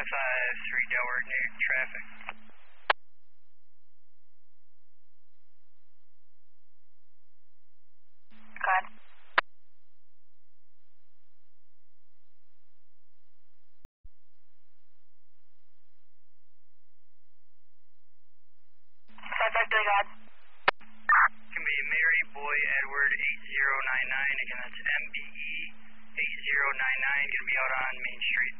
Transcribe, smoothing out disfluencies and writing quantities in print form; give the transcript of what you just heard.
553 Delaware near traffic. Go ahead. Can be Mary Boy Edward 8099. Again, that's MBE 8099. Gonna be out on Main Street.